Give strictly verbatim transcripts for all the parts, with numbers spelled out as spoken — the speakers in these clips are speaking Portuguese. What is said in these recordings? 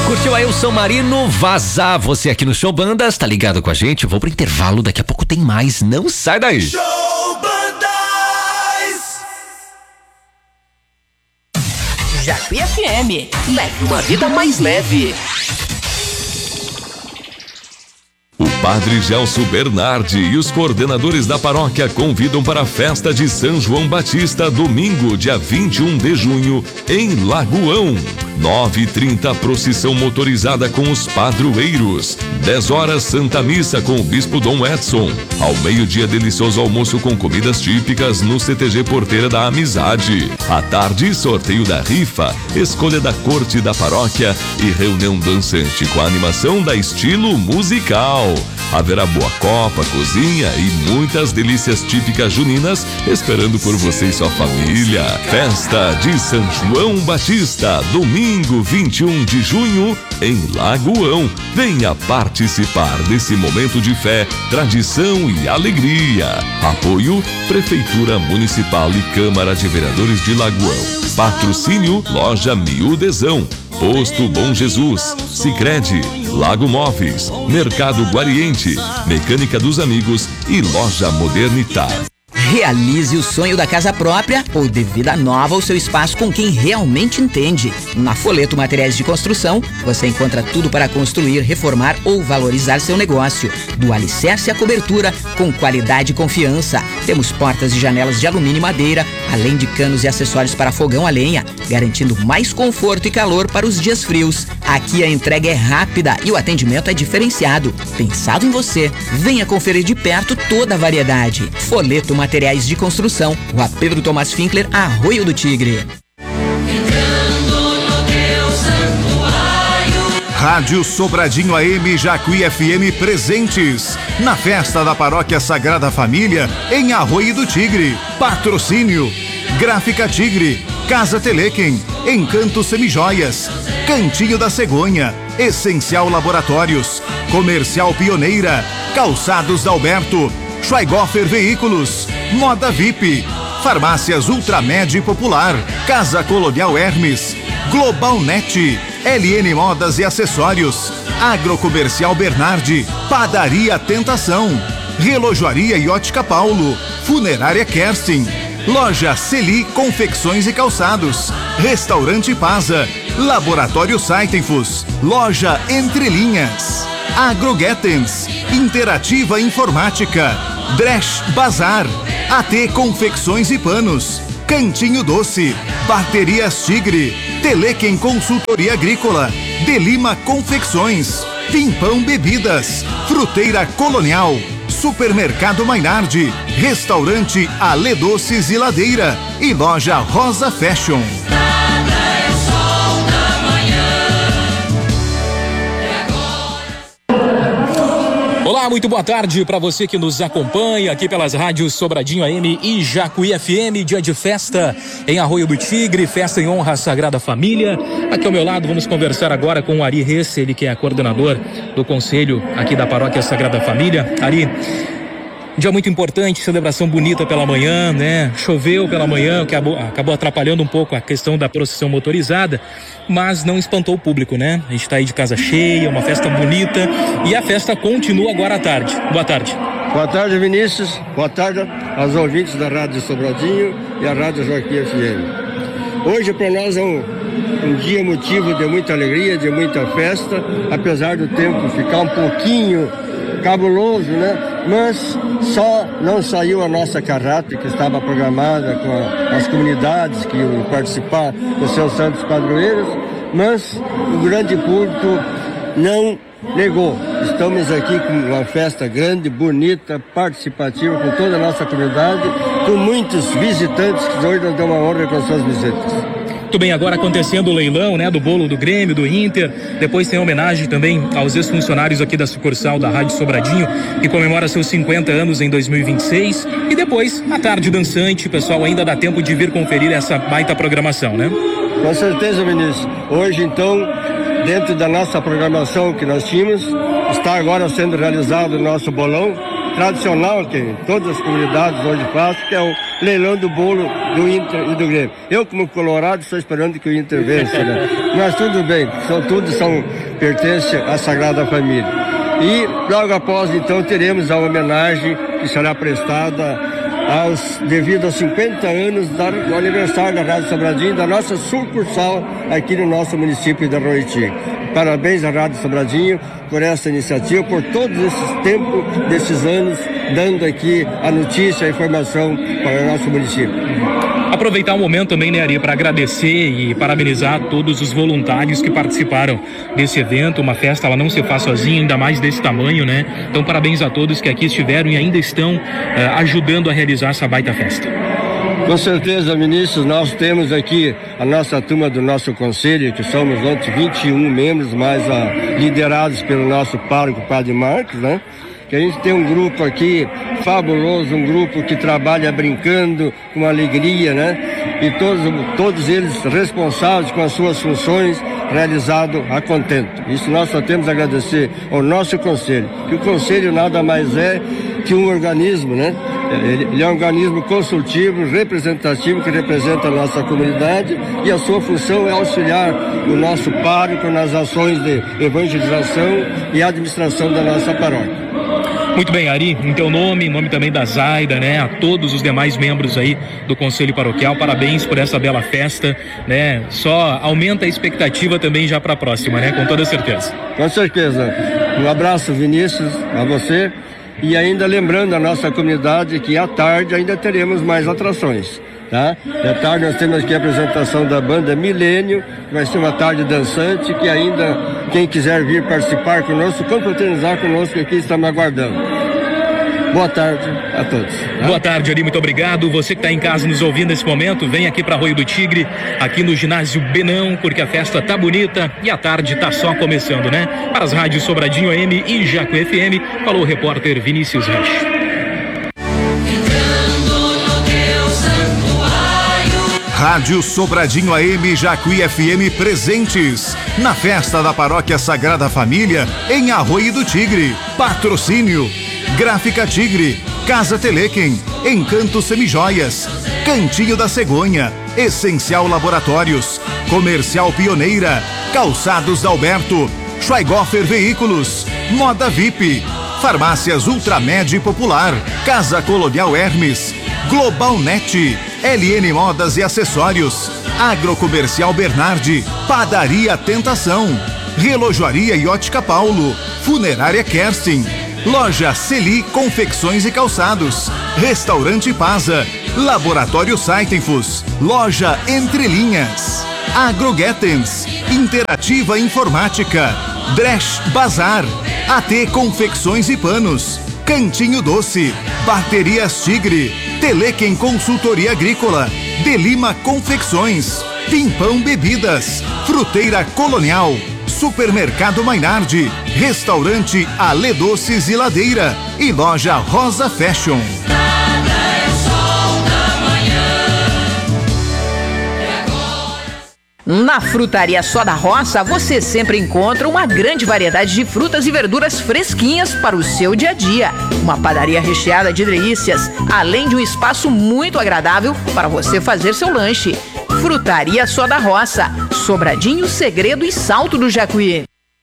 Curtiu aí o São Marino, Vazar. Você aqui no Show Bandas, tá ligado com a gente? Eu vou pro intervalo, daqui a pouco tem mais, não sai daí. Show Bandas! Jacuí F M, leve uma vida mais leve. O Padre Gelson Bernardi e os coordenadores da paróquia convidam para a festa de São João Batista, domingo, dia vinte e um de junho, em Lagoão. nove e trinta, procissão motorizada com os padroeiros. dez horas, Santa Missa com o Bispo Dom Edson. Ao meio-dia, delicioso almoço com comidas típicas no C T G Porteira da Amizade. À tarde, sorteio da rifa, escolha da corte da paróquia e reunião dançante com a animação da Estilo Musical. Haverá boa copa, cozinha e muitas delícias típicas juninas esperando por você e sua família. Festa de São João Batista, domingo vinte e um de junho, em Lagoão. Venha participar desse momento de fé, tradição e alegria. Apoio Prefeitura Municipal e Câmara de Vereadores de Lagoão. Patrocínio Loja Miudezão, Posto Bom Jesus, Sicredi, Lago Móveis, Mercado Guariente, Mecânica dos Amigos e Loja Modernitar. Realize o sonho da casa própria ou de vida nova o seu espaço com quem realmente entende. Na Folheto Materiais de Construção, você encontra tudo para construir, reformar ou valorizar seu negócio. Do alicerce à cobertura, com qualidade e confiança. Temos portas e janelas de alumínio e madeira, além de canos e acessórios para fogão a lenha, garantindo mais conforto e calor para os dias frios. Aqui a entrega é rápida e o atendimento é diferenciado. Pensado em você, venha conferir de perto toda a variedade. Folheto Materiais Materiais de Construção, Rua Pedro Tomás Finkler, Arroio do Tigre. Rádio Sobradinho A M Jacuí F M presentes na festa da Paróquia Sagrada Família em Arroio do Tigre. Patrocínio Gráfica Tigre, Casa Telequem, Encanto Semijoias, Cantinho da Cegonha, Essencial Laboratórios, Comercial Pioneira, Calçados da Alberto, Schweighofer Veículos, Moda V I P, Farmácias Ultramed Popular, Casa Colonial Hermes, Global Net, L N Modas e Acessórios, Agrocomercial Bernardi, Padaria Tentação, Relojoaria e Ótica Paulo, Funerária Kerstin, Loja Celi Confecções e Calçados, Restaurante Pasa, Laboratório Saitenfus, Loja Entre Linhas, Agroguetens, Interativa Informática, Dresch Bazar, A T Confecções e Panos, Cantinho Doce, Baterias Tigre, Telequem Consultoria Agrícola, Delima Confecções, Pimpão Bebidas, Fruteira Colonial, Supermercado Mainardi, Restaurante Ale Doces e Ladeira e Loja Rosa Fashion. Olá, muito boa tarde para você que nos acompanha aqui pelas rádios Sobradinho A M e Jacuí F M, dia de festa em Arroio do Tigre, festa em honra à Sagrada Família. Aqui ao meu lado vamos conversar agora com o Ari Resse, ele que é coordenador do conselho aqui da Paróquia Sagrada Família. Ari, dia muito importante, celebração bonita pela manhã, né? Choveu pela manhã, acabou, acabou atrapalhando um pouco a questão da procissão motorizada, mas não espantou o público, né? A gente tá aí de casa cheia, uma festa bonita e a festa continua agora à tarde. Boa tarde. Boa tarde, Vinícius. Boa tarde aos ouvintes da Rádio Sobradinho e a Rádio Jacuí F M. Hoje para nós é um, um dia motivo de muita alegria, de muita festa, apesar do tempo ficar um pouquinho cabuloso, né? Mas só não saiu a nossa carrata que estava programada com a, as comunidades que iam participar dos seus santos padroeiros, mas o grande público não negou. Estamos aqui com uma festa grande, bonita, participativa com toda a nossa comunidade, com muitos visitantes que hoje nos dão uma honra com as suas visitas. Muito bem, agora acontecendo o leilão, né, do bolo do Grêmio, do Inter. Depois tem homenagem também aos ex-funcionários aqui da sucursal da Rádio Sobradinho, que comemora seus cinquenta anos em dois mil e vinte e seis. E depois, a tarde dançante, pessoal, ainda dá tempo de vir conferir essa baita programação, né? Com certeza, Vinícius. Hoje, então, dentro da nossa programação que nós tínhamos, está agora sendo realizado o nosso bolão, tradicional que todas as comunidades hoje fazem, que é o leilão do bolo do Inter e do Grêmio. Eu, como colorado, estou esperando que o Inter vença, né? Mas tudo bem, são, tudo são, pertence à Sagrada Família. E logo após, então, teremos a homenagem que será prestada aos, devido aos cinquenta anos da, do aniversário da Rádio Sobradinho, da nossa sucursal aqui no nosso município de Arroio Tigre. Parabéns à Rádio Sobradinho por essa iniciativa, por todos esses tempos, desses anos, dando aqui a notícia, a informação para o nosso município. Aproveitar o momento também, né, Ari, para agradecer e parabenizar todos os voluntários que participaram desse evento. Uma festa, ela não se faz sozinha, ainda mais desse tamanho, né? Então, parabéns a todos que aqui estiveram e ainda estão uh, ajudando a realizar essa baita festa. Com certeza, Vinícius, nós temos aqui a nossa turma do nosso conselho, que somos ontem vinte e um membros, mais a, liderados pelo nosso pároco, Padre Marcos, né? Que a gente tem um grupo aqui fabuloso, um grupo que trabalha brincando, com alegria, né? E todos, todos eles responsáveis com as suas funções, realizado a contento. Isso nós só temos a agradecer ao nosso conselho, que o conselho nada mais é que um organismo, né? Ele, ele é um organismo consultivo, representativo, que representa a nossa comunidade, e a sua função é auxiliar o nosso pároco nas ações de evangelização e administração da nossa paróquia. Muito bem, Ari, em teu nome, em nome também da Zaida, né, a todos os demais membros aí do Conselho Paroquial, parabéns por essa bela festa, né, só aumenta a expectativa também já para a próxima, né, com toda certeza. Com certeza. Um abraço, Vinícius, a você, e ainda lembrando a nossa comunidade que à tarde ainda teremos mais atrações. Tá? À tarde nós temos aqui a apresentação da banda Milênio, vai ser uma tarde dançante, que ainda quem quiser vir participar conosco, confraternizar conosco aqui, estamos aguardando. Boa tarde a todos. Tá? Boa tarde, Ari, muito obrigado. Você que está em casa nos ouvindo nesse momento, vem aqui para Arroio do Tigre, aqui no ginásio Benão, porque a festa tá bonita e a tarde tá só começando, né? Para as rádios Sobradinho A M e Jacu F M, falou o repórter Vinícius Reis. Rádio Sobradinho A M Jacuí F M presentes na festa da Paróquia Sagrada Família em Arroio do Tigre. Patrocínio Gráfica Tigre, Casa Telequem, Encanto Semijoias, Cantinho da Cegonha, Essencial Laboratórios, Comercial Pioneira, Calçados Alberto, Schweighofer Veículos, Moda V I P, Farmácias Ultramed Popular, Casa Colonial Hermes, Global Net, L N Modas e Acessórios, Agrocomercial Bernardi, Padaria Tentação, Relojoaria e Ótica Paulo, Funerária Kerstin, Loja Celi Confecções e Calçados, Restaurante Paza, Laboratório Saitenfus, Loja Entre Linhas, Agroguetens, Interativa Informática, Dresch Bazar, A T Confecções e Panos, Cantinho Doce, Baterias Tigre, Telequem Consultoria Agrícola, Delima Confecções, Pimpão Bebidas, Fruteira Colonial, Supermercado Mainardi, Restaurante Ale Doces e Ladeira e Loja Rosa Fashion. Na Frutaria Só da Roça, você sempre encontra uma grande variedade de frutas e verduras fresquinhas para o seu dia a dia. Uma padaria recheada de delícias, além de um espaço muito agradável para você fazer seu lanche. Frutaria Só da Roça, Sobradinho, Segredo e Salto do Jacuí.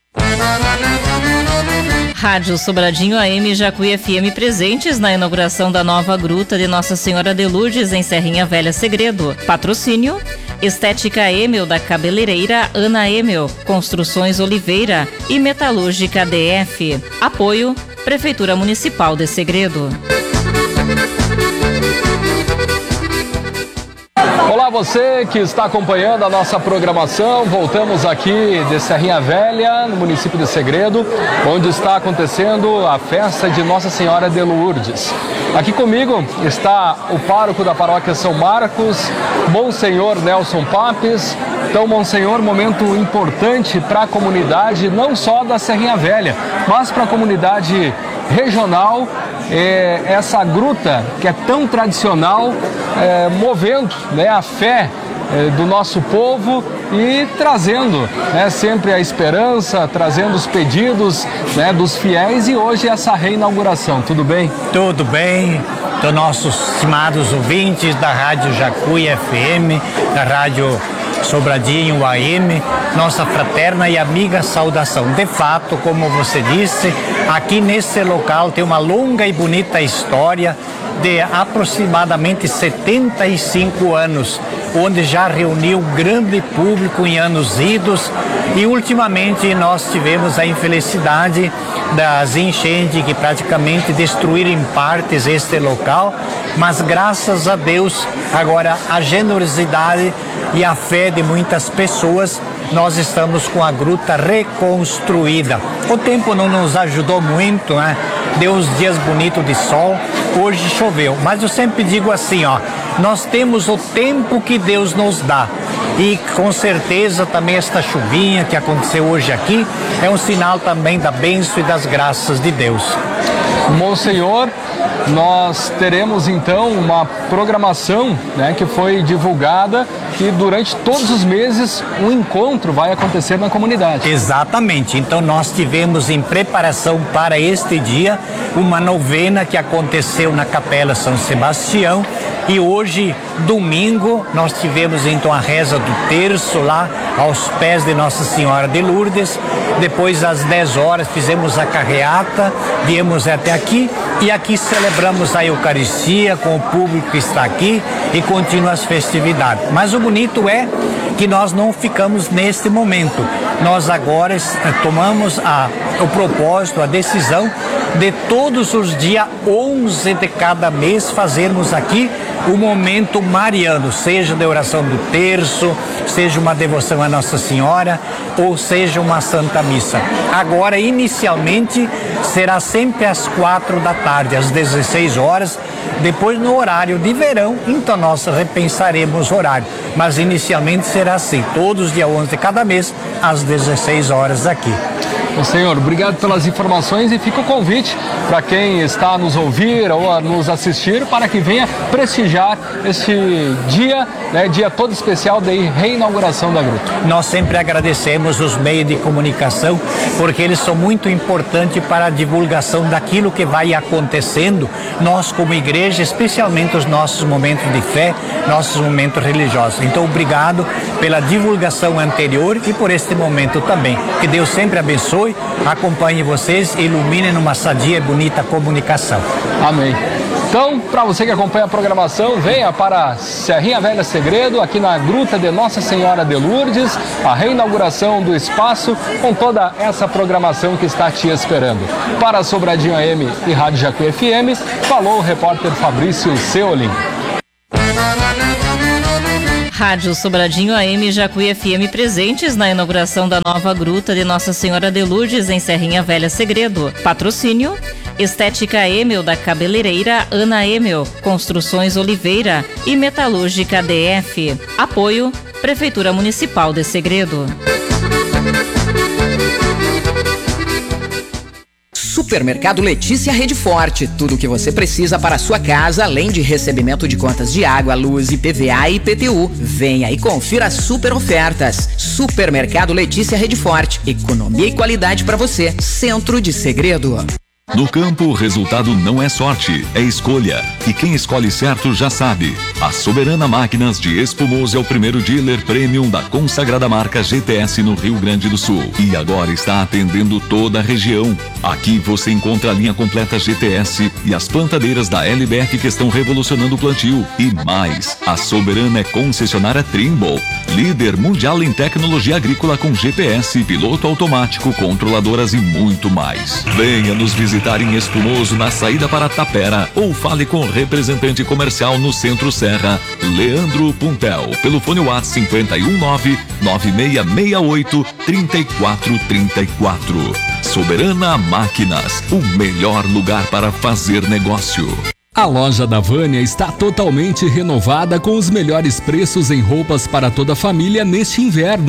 Rádio Sobradinho A M Jacuí F M presentes na inauguração da nova gruta de Nossa Senhora de Lourdes em Serrinha Velha Segredo. Patrocínio Estética Emel da Cabeleireira Ana Emel, Construções Oliveira e Metalúrgica D F. Apoio Prefeitura Municipal de Segredo. Olá, você que está acompanhando a nossa programação. Voltamos aqui de Serrinha Velha, no município de Segredo, onde está acontecendo a festa de Nossa Senhora de Lourdes. Aqui comigo está o pároco da paróquia São Marcos, Monsenhor Nelson Papes. Então, Monsenhor, momento importante para a comunidade, não só da Serrinha Velha, mas para a comunidade regional. É, essa gruta que é tão tradicional, é, movendo, né, a fé é, do nosso povo e trazendo, né, sempre a esperança, trazendo os pedidos, né, dos fiéis, e hoje essa reinauguração. Tudo bem? Tudo bem, dos nossos estimados ouvintes da Rádio Jacuí F M, da Rádio Sobradinho A M, nossa fraterna e amiga saudação. De fato, como você disse, aqui nesse local tem uma longa e bonita história de aproximadamente setenta e cinco anos, onde já reuniu grande público em anos idos, e ultimamente nós tivemos a infelicidade das enchentes que praticamente destruíram em partes este local, mas graças a Deus, agora a generosidade e a fé de muitas pessoas, nós estamos com a gruta reconstruída. O tempo não nos ajudou muito, né? Deu uns dias bonitos de sol, hoje choveu, mas eu sempre digo assim, ó, nós temos o tempo que Deus nos dá, e com certeza também esta chuvinha que aconteceu hoje aqui é um sinal também da bênção e das graças de Deus. Monsenhor, nós teremos então uma programação, né, que foi divulgada, que durante todos os meses um encontro vai acontecer na comunidade. Exatamente, então nós tivemos em preparação para este dia uma novena que aconteceu na Capela São Sebastião, e hoje, domingo, nós tivemos então a reza do terço lá aos pés de Nossa Senhora de Lourdes. Depois, às dez horas, fizemos a carreata, viemos até aqui, e aqui celebramos a Eucaristia com o público que está aqui, e continuam as festividades. Mas o bonito é que nós não ficamos neste momento. Nós agora tomamos a, o propósito, a decisão de todos os dias onze de cada mês fazermos aqui o momento mariano, seja de oração do terço, seja uma devoção a Nossa Senhora, ou seja uma Santa Missa. Agora, inicialmente, será sempre às quatro da tarde, às dezesseis horas, depois no horário de verão, então nós repensaremos o horário. Mas inicialmente será assim, todos os dias onze de cada mês, às dezesseis horas aqui. Senhor, obrigado pelas informações, e fica o convite para quem está a nos ouvir ou a nos assistir para que venha prestigiar este dia, né, dia todo especial de reinauguração da gruta. Nós sempre agradecemos os meios de comunicação, porque eles são muito importantes para a divulgação daquilo que vai acontecendo. Nós, como igreja, especialmente os nossos momentos de fé, nossos momentos religiosos. Então, obrigado pela divulgação anterior e por este momento também. Que Deus sempre abençoe, acompanhe vocês e ilumine numa sadia e bonita comunicação. Amém. Então, para você que acompanha a programação, venha para Serrinha Velha Segredo, aqui na Gruta de Nossa Senhora de Lourdes, a reinauguração do espaço com toda essa programação que está te esperando. Para Sobradinho A M e Rádio Jacuí F M, falou o repórter Fabrício Seolim. Rádio Sobradinho A M e Jacuí F M presentes na inauguração da nova Gruta de Nossa Senhora de Lourdes em Serrinha Velha Segredo. Patrocínio: Estética Emel da Cabeleireira Ana Emel, Construções Oliveira e Metalúrgica D F. Apoio: Prefeitura Municipal de Segredo. Supermercado Letícia Rede Forte, tudo o que você precisa para a sua casa, além de recebimento de contas de água, luz, I P V A e I P T U. Venha e confira as super ofertas. Supermercado Letícia Rede Forte, economia e qualidade para você. Centro de Segredo. No campo, o resultado não é sorte, é escolha. E quem escolhe certo já sabe. A Soberana Máquinas de Espumoso é o primeiro dealer premium da consagrada marca G T S no Rio Grande do Sul. E agora está atendendo toda a região. Aqui você encontra a linha completa G T S e as plantadeiras da L B F que estão revolucionando o plantio. E mais, a Soberana é concessionária Trimble, líder mundial em tecnologia agrícola com G P S, piloto automático, controladoras e muito mais. Venha nos visitar em Espumoso, na saída para Tapera, ou fale com o representante comercial no Centro Serra, Leandro Puntel, pelo fone WhatsApp cinco um nove, nove seis seis oito, três quatro três quatro. Soberana Máquinas, o melhor lugar para fazer negócio. A loja da Vânia está totalmente renovada com os melhores preços em roupas para toda a família neste inverno.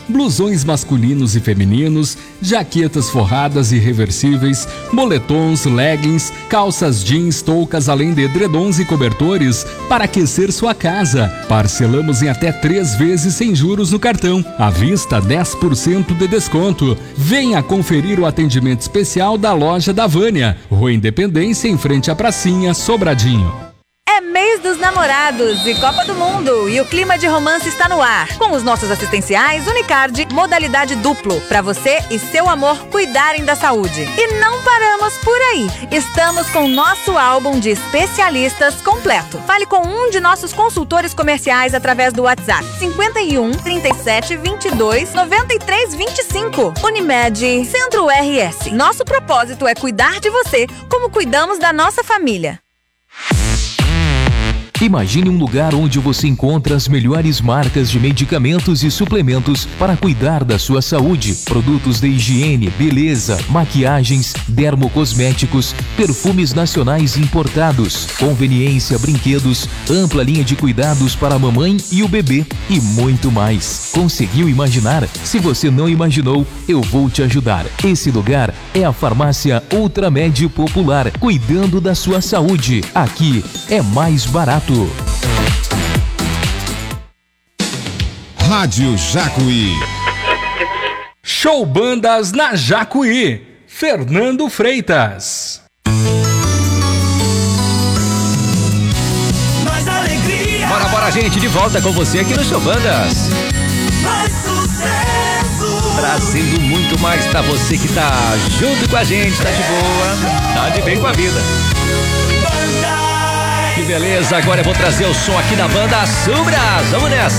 blusões masculinos e femininos, jaquetas forradas e reversíveis, moletons, leggings, calças jeans, toucas, além de edredons e cobertores para aquecer sua casa. Parcelamos em até três vezes sem juros no cartão. À vista, dez por cento de desconto. Venha conferir o atendimento especial da loja da Vânia, Rua Independência, em frente à pracinha, Sobradinho. É mês dos namorados e Copa do Mundo e o clima de romance está no ar. Com os nossos assistenciais Unicard, modalidade duplo, para você e seu amor cuidarem da saúde. E não paramos por aí. Estamos com o nosso álbum de especialistas completo. Fale com um de nossos consultores comerciais através do WhatsApp cinquenta e um, trinta e sete, vinte e dois, noventa e três, vinte e cinco. Unimed, Centro R S. Nosso propósito é cuidar de você como cuidamos da nossa família. Imagine um lugar onde você encontra as melhores marcas de medicamentos e suplementos para cuidar da sua saúde. Produtos de higiene, beleza, maquiagens, dermocosméticos, perfumes nacionais importados, conveniência, brinquedos, ampla linha de cuidados para a mamãe e o bebê e muito mais. Conseguiu imaginar? Se você não imaginou, eu vou te ajudar. Esse lugar é a Farmácia Ultramed Popular, cuidando da sua saúde. Aqui é mais barato. Rádio Jacuí. Show Bandas na Jacuí. Fernando Freitas. Mais alegria. Bora, bora, gente, de volta com você aqui no Show Bandas. Mais sucesso. Trazendo muito mais pra você que tá junto com a gente, tá de boa, tá de bem com a vida. Que beleza, agora eu vou trazer o som aqui da banda Subras. Vamos nessa.